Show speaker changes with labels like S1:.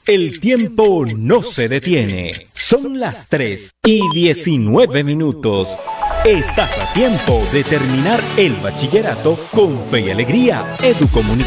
S1: El tiempo no se detiene. Son las 3:19. Estás a tiempo de terminar el bachillerato con fe y alegría. Educomunicaciones.